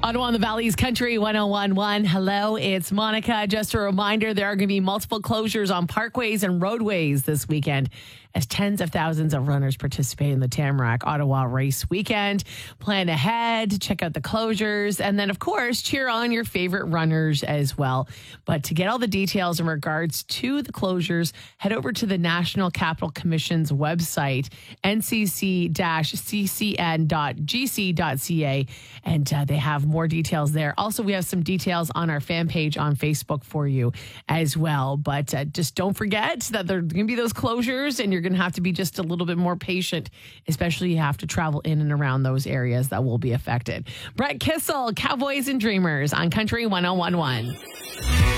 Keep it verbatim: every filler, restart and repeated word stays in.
Ottawa on the Valley's Country one oh one point one. Hello, it's Monica. Just a reminder, there are going to be multiple closures on parkways and roadways this weekend as tens of thousands of runners participate in the Tamarack Ottawa Race Weekend. Plan ahead, check out the closures, and then, of course, cheer on your favorite runners as well. But to get all the details in regards to the closures, head over to the National Capital Commission's website, N C C C C N dot G C dot C A, and uh, they have more details there. Also, we have some details on our fan page on Facebook for you as well. But uh, just don't forget that there are going to be those closures, and you're going to have to be just a little bit more patient, especially you have to travel in and around those areas that will be affected. Brett Kissel, Cowboys and Dreamers on Country one oh one point one.